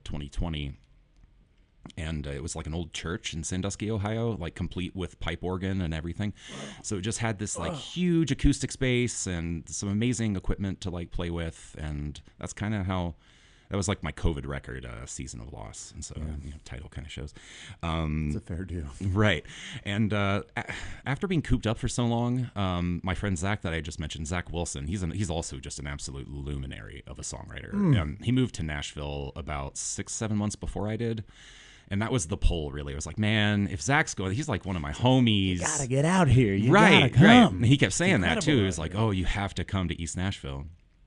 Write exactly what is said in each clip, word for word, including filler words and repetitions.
twenty twenty. And uh, it was like an old church in Sandusky, Ohio, like complete with pipe organ and everything. So it just had this like huge acoustic space and some amazing equipment to like play with. And that's kind of how, that was like my COVID record, uh, Season of Loss. And so, yeah. you know, title kind of shows. Um, it's a fair deal. Right. And uh, a- after being cooped up for so long, um, my friend Zach that I just mentioned, Zach Wilson, he's an, he's also just an absolute luminary of a songwriter. Mm. Um, he moved to Nashville about six, seven months before I did. And that was the pull, really. It was like, man, if Zach's going, he's like one of my homies. You gotta get out here. You right, gotta come. right. And he kept saying that, too. He was here. like, oh, you have to come to East Nashville.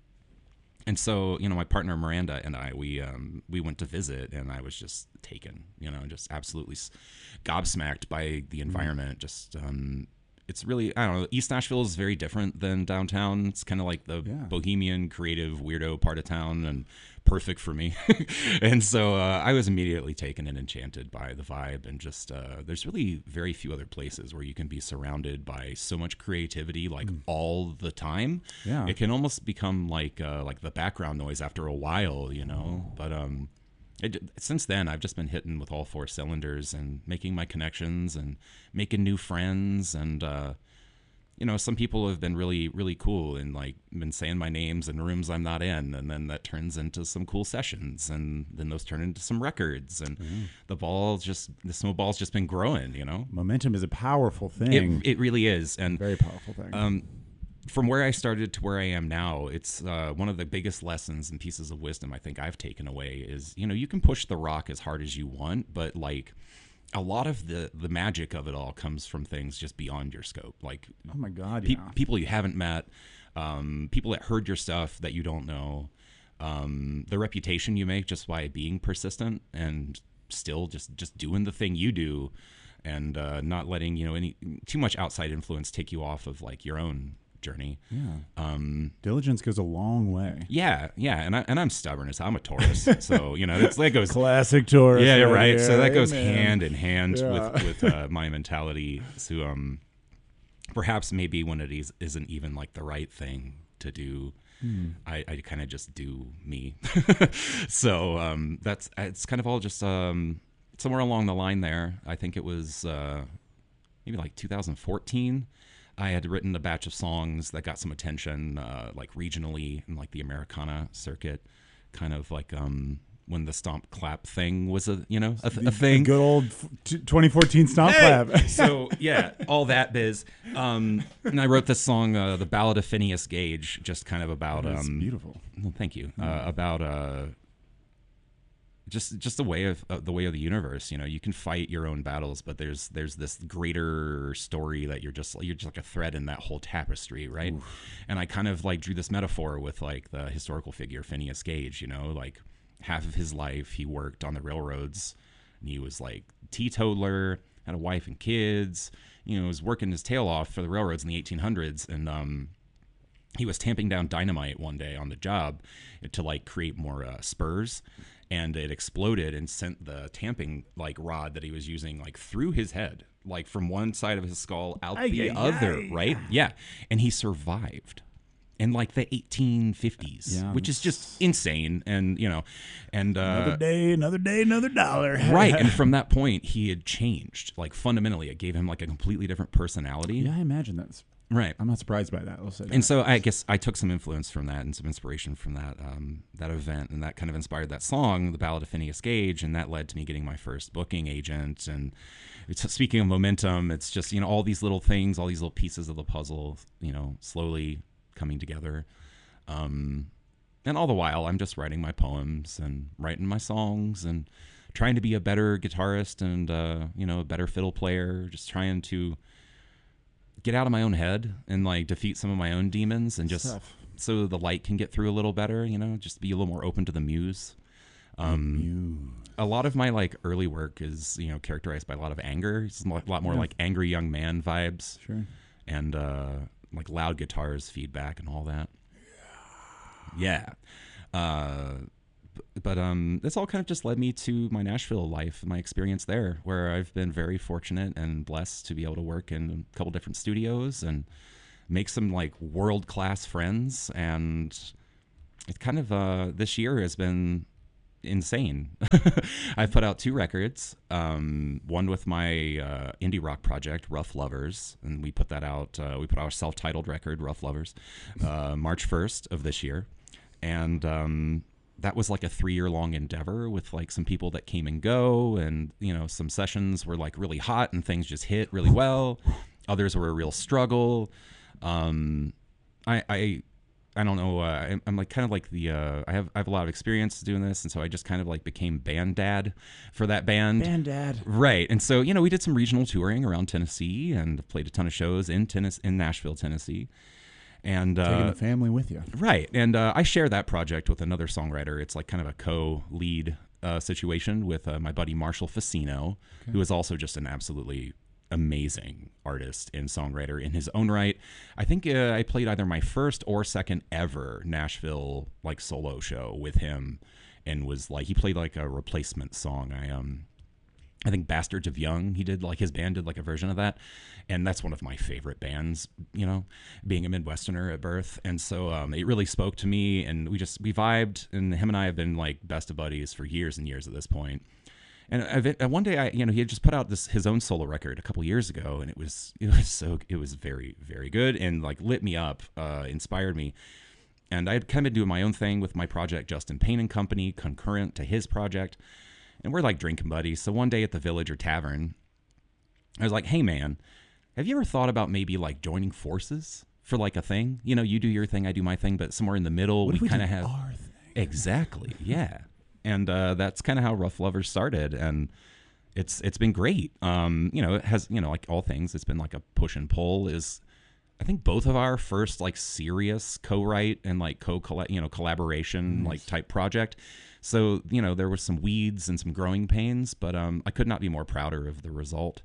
And so, you know, my partner Miranda and I, we um, we went to visit, and I was just taken, you know, just absolutely gobsmacked by the environment. Mm. Just, um, it's really, I don't know, East Nashville is very different than downtown. It's kind of like the yeah. bohemian, creative, weirdo part of town, and perfect for me. And so uh, I was immediately taken and enchanted by the vibe, and just uh, there's really very few other places where you can be surrounded by so much creativity like mm. all the time. Yeah. It can almost become like uh, like the background noise after a while, you know. Oh. But um, it, since then I've just been hitting with all four cylinders and making my connections and making new friends. And uh, you know, some people have been really, really cool and like been saying my names in rooms I'm not in, and then that turns into some cool sessions, and then those turn into some records, and mm. the ball just the snowball's just been growing. You know, momentum is a powerful thing. It, it really is, and very powerful thing. Um, from where I started to where I am now, it's uh, one of the biggest lessons and pieces of wisdom I think I've taken away is, you know, you can push the rock as hard as you want, but like, a lot of the, the magic of it all comes from things just beyond your scope. Like, oh my God, pe- yeah. people you haven't met, um, people that heard your stuff that you don't know, um, the reputation you make just by being persistent and still just, just doing the thing you do, and uh, not letting, you know, any too much outside influence take you off of like your own journey. Yeah. Um, Diligence goes a long way. Yeah, yeah, and I and I'm stubborn as hell. I'm a Taurus, so you know it's that goes classic Taurus. Yeah, right. right. Here. So that goes Amen. hand in hand yeah. with with uh, my mentality. So um, perhaps maybe when it is isn't even like the right thing to do, hmm. I, I kind of just do me. So um, that's it's kind of all just um, somewhere along the line there. I think it was uh, maybe like two thousand fourteen. I had written a batch of songs that got some attention, uh, like regionally in like the Americana circuit, kind of like um, when the stomp clap thing was a you know a, th- a thing. The good old twenty fourteen stomp hey! clap. So yeah, all that biz. Um, and I wrote this song, uh, "The Ballad of Phineas Gage," just kind of about. That's um, beautiful. Well, thank you. Mm. Uh, about. Uh, Just, just the way of uh, the way of the universe. You know, you can fight your own battles, but there's there's this greater story that you're just you're just like a thread in that whole tapestry, right? Oof. And I kind of like drew this metaphor with like the historical figure Phineas Gage. You know, like half of his life he worked on the railroads, and he was like teetotaler, had a wife and kids. You know, was working his tail off for the railroads in the eighteen hundreds, and um, he was tamping down dynamite one day on the job to like create more uh, spurs. And it exploded and sent the tamping like rod that he was using like through his head, like from one side of his skull out aye, the aye, other, aye. right? Yeah. And he survived in like the eighteen fifties, yeah, which is just insane. And, you know, and uh, another day, another day, another dollar. Right. And from that point, he had changed like fundamentally. It gave him like a completely different personality. Yeah, I imagine that's right. I'm not surprised by that. I'll say that. And so I guess I took some influence from that and some inspiration from that um, that event, and that kind of inspired that song, "The Ballad of Phineas Gage," and that led to me getting my first booking agent. And it's, speaking of momentum, it's just, you know, all these little things, all these little pieces of the puzzle, you know, slowly coming together. Um, and all the while, I'm just writing my poems and writing my songs and trying to be a better guitarist and, uh, you know, a better fiddle player, just trying to get out of my own head and like defeat some of my own demons, and just Stuff. so the light can get through a little better, you know, just be a little more open to the muse. Um, muse. A lot of my like early work is, you know, characterized by a lot of anger. It's a lot more yeah. like angry young man vibes. Sure. And uh, like loud guitars, feedback, and all that. Yeah. Yeah. Uh, But um, this all kind of just led me to my Nashville life, my experience there, where I've been very fortunate and blessed to be able to work in a couple different studios and make some like world-class friends. And it kind of uh, this year has been insane. I've put out two records, um, one with my uh, indie rock project, Rough Lovers, and we put that out. Uh, we put out our self-titled record, Rough Lovers, uh, March first of this year, and um, that was like a three-year-long endeavor with like some people that came and go, and you know, some sessions were like really hot and things just hit really well. Others were a real struggle. Um, I. I I don't know. Uh, I'm, I'm like kind of like the. Uh, I have I have a lot of experience doing this, and so I just kind of like became band dad for that band. Band dad, right? And so you know, we did some regional touring around Tennessee, and played a ton of shows in Tennessee, in Nashville, Tennessee, and uh, taking the family with you. Right. And uh, I share that project with another songwriter. It's like kind of a co-lead uh, situation with uh, my buddy Marshall Facino, okay. who is also just an absolutely amazing artist and songwriter in his own right. I think uh, I played either my first or second ever Nashville like solo show with him, and was like he played like a replacement song. I um I think Bastards of Young, he did like his band did like a version of that, and that's one of my favorite bands, you know, being a Midwesterner at birth. And so um, it really spoke to me, and we just we vibed, and him and I have been like best of buddies for years and years at this point. And I've, one day, I you know, he had just put out this his own solo record a couple years ago, and it was it was so it was very very good, and like lit me up, uh, inspired me. And I had kind of been doing my own thing with my project, Justin Payne and Company, concurrent to his project, and we're like drinking buddies. So one day at the Villager Tavern, I was like, "Hey man, have you ever thought about maybe like joining forces for like a thing? You know, you do your thing, I do my thing, but somewhere in the middle, what we, we kind of have our thing? Exactly, yeah." And uh, that's kind of how Rough Lovers started, and it's it's been great. Um, you know, it has you know like all things, it's been like a push and pull. Is I think both of our first like serious co-write and like co you know collaboration nice. like type project. So you know there was some weeds and some growing pains, but um, I could not be more prouder of the result.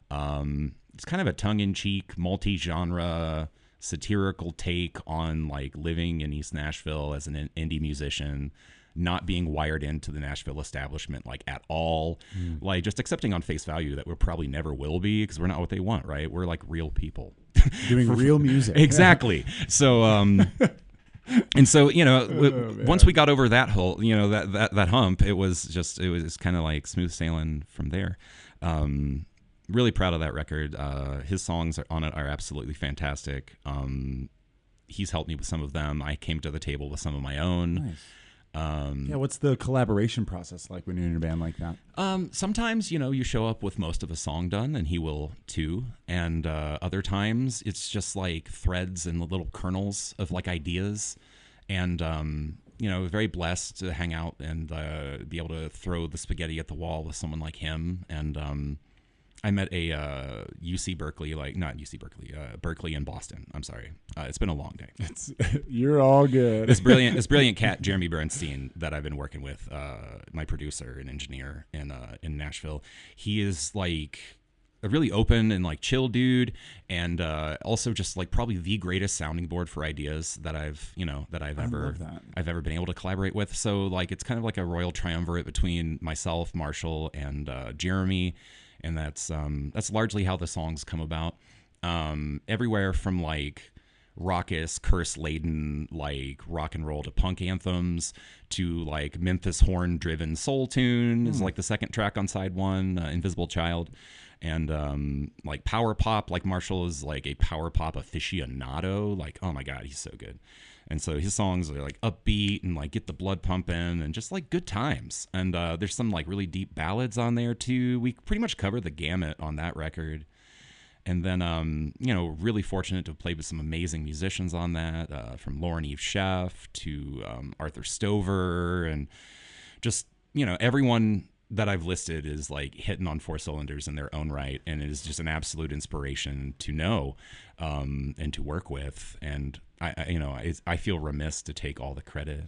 Um, it's kind of a tongue-in-cheek, multi-genre, satirical take on like living in East Nashville as an indie musician, not being wired into the Nashville establishment like at all, mm. like just accepting on face value that we probably never will be because we're not what they want, right? We're like real people doing For, real music. Exactly. So, um, and so, you know, oh, once we got over that whole, you know, that, that, that hump, it was just, it was kind of like smooth sailing from there. Um, really proud of that record. Uh, his songs are, on it are absolutely fantastic. Um, he's helped me with some of them. I came to the table with some of my own. Nice. Um, yeah, what's the collaboration process like when you're in a band like that? Um, sometimes, you know, you show up with most of a song done, and he will too. And uh, other times, it's just like threads and the little kernels of like ideas. And um, you know, very blessed to hang out and uh, be able to throw the spaghetti at the wall with someone like him. And um, I met a uh, U C Berkeley, like not U C Berkeley, uh, Berkeley in Boston. I'm sorry, uh, it's been a long day. It's, you're all good. This brilliant, this brilliant cat, Jeremy Bernstein, that I've been working with, uh, my producer and engineer in uh, in Nashville. He is like a really open and like chill dude, and uh, also just like probably the greatest sounding board for ideas that I've you know that I've I ever love that. I've ever been able to collaborate with. So like it's kind of like a royal triumvirate between myself, Marshall, and uh, Jeremy. And that's um, that's largely how the songs come about. Um, everywhere from like raucous, curse-laden, like rock and roll to punk anthems to like Memphis horn-driven soul tune mm. is like the second track on side one, uh, Invisible Child, and um, like power pop. Like Marshall is like a power pop aficionado. Like oh my god, he's so good. And so his songs are like upbeat and like get the blood pumping and just like good times. And uh, there's some like really deep ballads on there too. We pretty much covered the gamut on that record. And then, um, you know, really fortunate to have played with some amazing musicians on that, uh, from Lauren Eve Sheff to um, Arthur Stover, and just, you know, everyone that I've listed is like hitting on four cylinders in their own right, and it is just an absolute inspiration to know um, and to work with. And I, I you know, I, I feel remiss to take all the credit.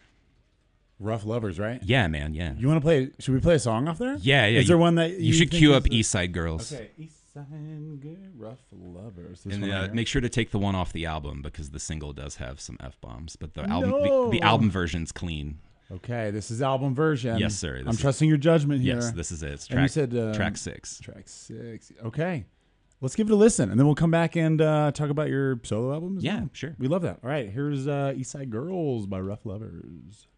Rough Lovers, right? Yeah, man. Yeah. You want to play? Should we play a song off there? Yeah, yeah. Is you, there one that you, you should think cue is up the... East Side Girls? Okay, East Side Girls, Rough Lovers. This and one uh, right make sure to take the one off the album because the single does have some F bombs, but the album No. the, the album version's clean. Okay, this is album version. Yes, sir. I'm is, trusting your judgment here. Yes, this is it. It's And track, you said, um, track six. Track six. Okay. Let's give it a listen, and then we'll come back and uh, talk about your solo album as Yeah, well. sure. We love that. All right, here's uh, East Side Girls by Rough Lovers.